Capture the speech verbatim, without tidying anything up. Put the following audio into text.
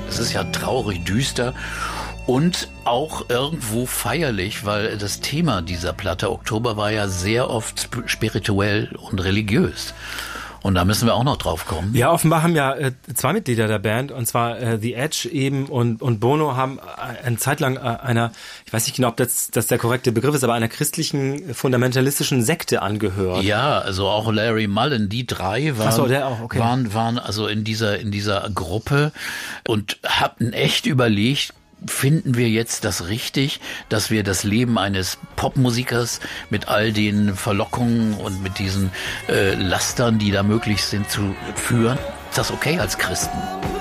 Es ist ja traurig, düster und auch irgendwo feierlich, weil das Thema dieser Platte Oktober war ja sehr oft spirituell und religiös. Und da müssen wir auch noch drauf kommen. Ja, offenbar haben ja äh, zwei Mitglieder der Band, und zwar äh, The Edge eben und, und Bono, haben äh, eine Zeit lang äh, einer, ich weiß nicht genau, ob das, das der korrekte Begriff ist, aber einer christlichen, fundamentalistischen Sekte angehört. Ja, also auch Larry Mullen, die drei waren, Ach so, der auch, okay. waren, waren also in dieser, in dieser Gruppe und hatten echt überlegt, finden wir jetzt das richtig, dass wir das Leben eines Popmusikers mit all den Verlockungen und mit diesen äh, Lastern, die da möglich sind, zu führen? Ist das okay als Christen?